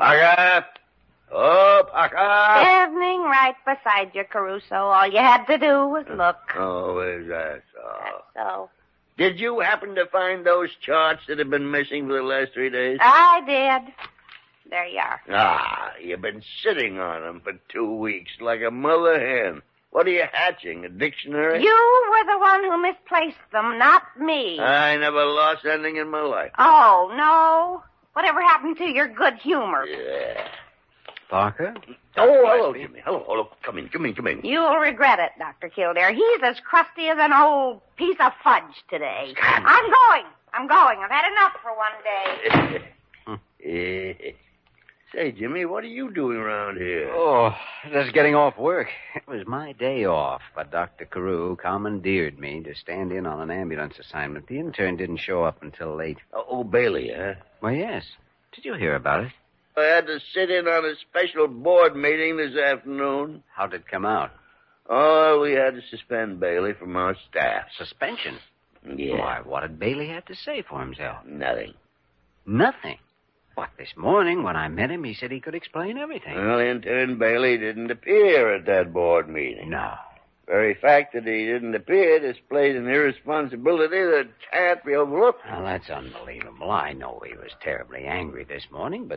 Parker! Oh, Parker! Evening, right beside you, Caruso. All you had to do was look. Oh, is that so? That's so. Did you happen to find those charts that have been missing for the last 3 days? I did. There you are. Ah, you've been sitting on them for 2 weeks like a mother hen. What are you hatching, a dictionary? You were the one who misplaced them, not me. I never lost anything in my life. Oh, no. Whatever happened to your good humor? Yeah. Parker? Oh, hello, Jimmy. Hello. Come in. You'll regret it, Dr. Kildare. He's as crusty as an old piece of fudge today. I'm going. I've had enough for one day. Say, Jimmy, what are you doing around here? Oh, just getting off work. It was my day off, but Dr. Carew commandeered me to stand in on an ambulance assignment. The intern didn't show up until late. Oh, Bailey, huh? Well, yes. Did you hear about it? I had to sit in on a special board meeting this afternoon. How did it come out? Oh, we had to suspend Bailey from our staff. Suspension? Yeah. Why, what did Bailey have to say for himself? Nothing. Nothing? What, this morning when I met him, he said he could explain everything. Well, intern Bailey didn't appear at that board meeting. No. Very fact that he didn't appear displays an irresponsibility that can't be overlooked. Well, that's unbelievable. I know he was terribly angry this morning, but